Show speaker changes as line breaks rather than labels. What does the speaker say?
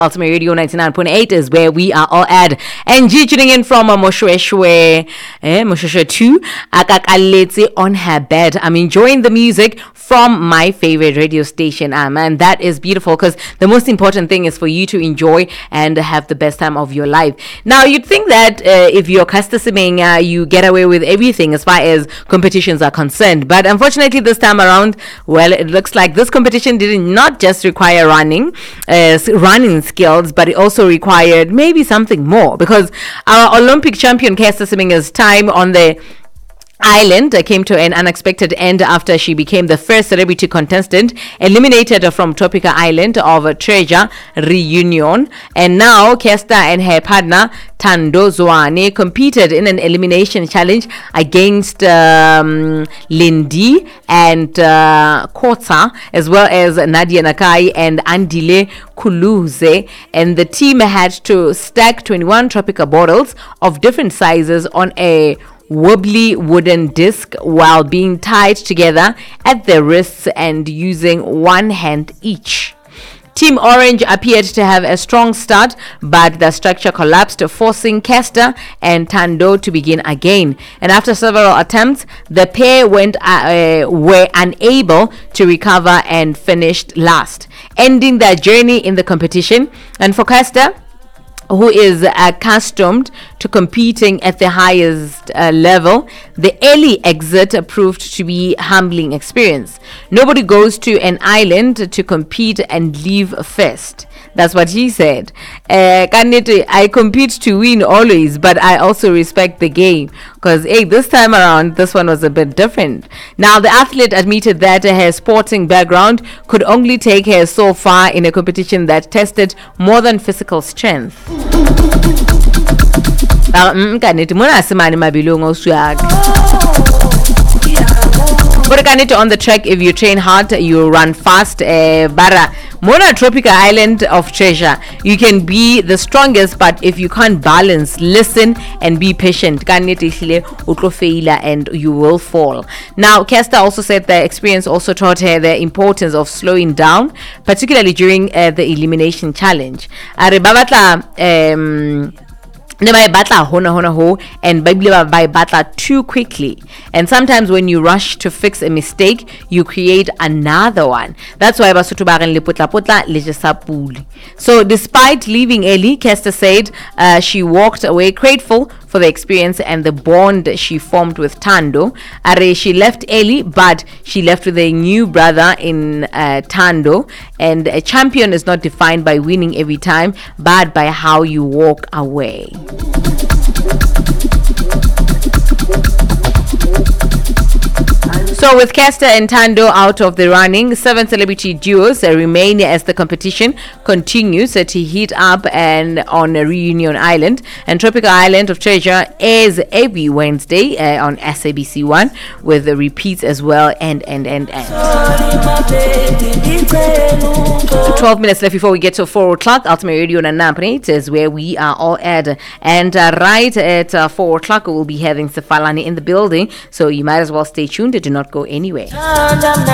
Ultimate Radio 99.8 is where we are all at. And G tuning in from Moshweshwe 2, Akakaletse on her bed. I'm enjoying the music from my favorite radio station. And that is beautiful because the most important thing is for you to enjoy and have the best time of your life. Now, you'd think that if you're Caster Semenya, you get away with everything as far as competitions are concerned. But unfortunately, this time around, well, it looks like this competition did not just require running skills, but it also required maybe something more, because our Olympic champion Caster Semenya's time on the island came to an unexpected end after she became the first celebrity contestant eliminated from Tropical Island of Treasure Reunion. And now Caster and her partner Thando Zwane competed in an elimination challenge against Lindy and Kota, as well as Nadia Nakai and Andile Kuluze, and the team had to stack 21 tropical bottles of different sizes on a wobbly wooden disc while being tied together at the wrists and using one hand each. Team Orange appeared to have a strong start, but the structure collapsed, forcing Caster and Thando to begin again. And after several attempts, the pair were unable to recover and finished last, ending their journey in the competition. And for Caster, who is accustomed to competing at the highest level, the early exit proved to be a humbling experience. Nobody goes to an island to compete and leave first. That's what he said. I compete to win always, but I also respect the game, because this time around, this one was a bit different. Now, the athlete admitted that her sporting background could only take her so far in a competition that tested more than physical strength. But on the track, if you train hard, you run fast. Bara Mona Tropical Island of Treasure, you can be the strongest, but if you can't balance, listen and be patient, and you will fall. Now, Caster also said the experience also taught her the importance of slowing down, particularly during the elimination challenge. And by battle too quickly, and sometimes when you rush to fix a mistake, you create another one. That's why so despite leaving early, Caster said she walked away grateful for the experience and the bond she formed with Thando. She left early, but she left with a new brother in Thando. And a champion is not defined by winning every time, but by how you walk away. So with Caster and Thando out of the running, 7 celebrity duos remain as the competition continues to heat up and on Reunion Island. And Tropical Island of Treasure airs every Wednesday on SABC 1 with the repeats as well. And 12 minutes left before we get to 4 o'clock. Ultimate Radio 99.8 is where we are all at. And right at 4 o'clock, we'll be having Sefalani in the building. So you might as well stay tuned. Do not go anywhere.